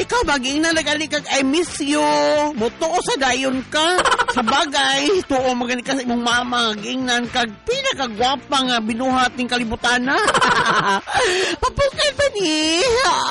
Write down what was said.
ikaw maging nalagali kag I miss you. Mutuo sa dayon ka. Sa bagay, tuo magani ka sa imong mama. Gingnan kag pinakagwapa nga binuhat ning kalibutan na. Papukan pa ni.